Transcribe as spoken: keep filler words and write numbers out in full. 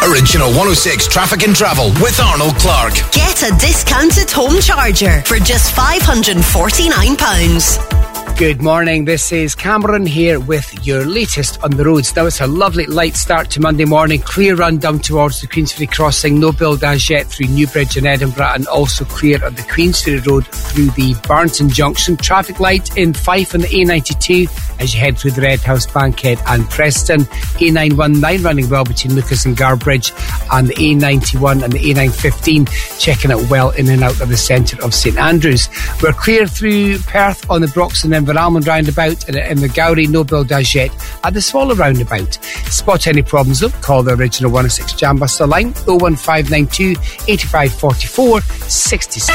Original one oh six Traffic and Travel with Arnold Clark. Get a discounted home charger for just five hundred forty-nine pounds. Good morning, this is Cameron here with your latest on the roads. Now it's a lovely light start to Monday morning, clear run down towards the Queensferry crossing, no build as yet through Newbridge and Edinburgh, and also clear on the Queensferry Road through the Barnton Junction. Traffic light in Fife on the A ninety-two as you head through the Red House, Bankhead and Preston. A nine one nine running well between Lucas and Garbridge, and the A ninety-one and the A nine fifteen checking it well in and out of the centre of St Andrews. We're clear through Perth on the Broxton and Inveralmond roundabout, and in the Gowrie, no build as yet at the smaller roundabout. Spot any problems though, call the Original one oh six Jambuster line oh one five nine two, eight five four four, six six.